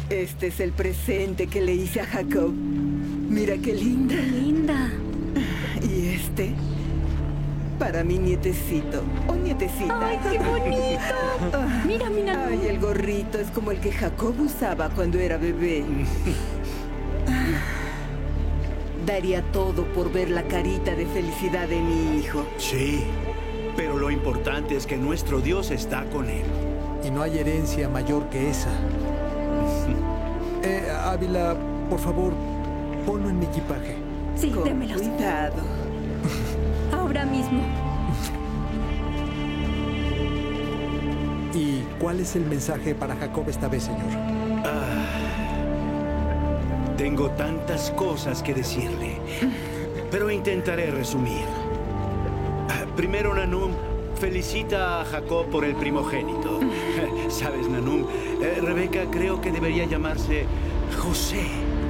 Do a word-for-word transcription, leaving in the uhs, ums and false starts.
Este es el presente que le hice a Jacob. Mira qué linda. Qué linda. Y este, para mi nietecito o nietecita. ¡Ay, qué bonito! Ah, Mira, mira. Ay, el gorrito es como el que Jacob usaba cuando era bebé. Daría todo por ver la carita de felicidad de mi hijo. Sí, pero lo importante es que nuestro Dios está con él. Y no hay herencia mayor que esa. eh, Ávila, por favor, ponlo en mi equipaje. Sí, Con démelos. cuidado. Ahora mismo. ¿Y cuál es el mensaje para Jacob esta vez, señor? Ah, tengo tantas cosas que decirle, pero intentaré resumir. Ah, primero, Nanum felicita a Jacob por el primogénito. ¿Sabes, Nanum? Eh, Rebeca creo que debería llamarse José.